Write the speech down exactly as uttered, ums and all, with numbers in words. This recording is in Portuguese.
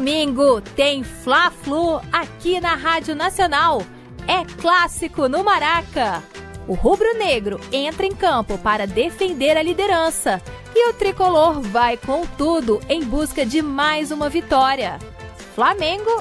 Domingo tem Fla-Flu aqui na Rádio Nacional. É clássico no Maraca. O rubro-negro entra em campo para defender a liderança e o tricolor vai com tudo em busca de mais uma vitória. Flamengo